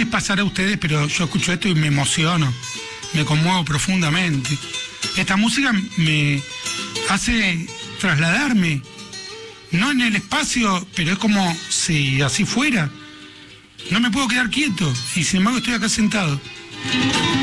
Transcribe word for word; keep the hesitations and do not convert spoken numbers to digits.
pasará a ustedes, pero yo escucho esto y me emociono, me conmuevo profundamente. Esta música me hace trasladarme, no en el espacio, pero es como si así fuera. No me puedo quedar quieto y sin embargo estoy acá sentado.